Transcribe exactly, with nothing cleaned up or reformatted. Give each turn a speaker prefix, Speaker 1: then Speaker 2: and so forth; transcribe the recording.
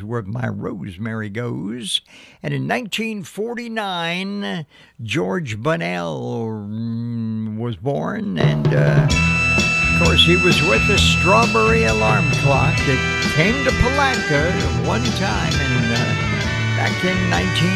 Speaker 1: is Where My Rosemary Goes. And in nineteen forty-nine, George Bunnell mm, was born, and uh, of course he was with the Strawberry Alarm Clock that came to Palatka one time in, uh, back in nineteen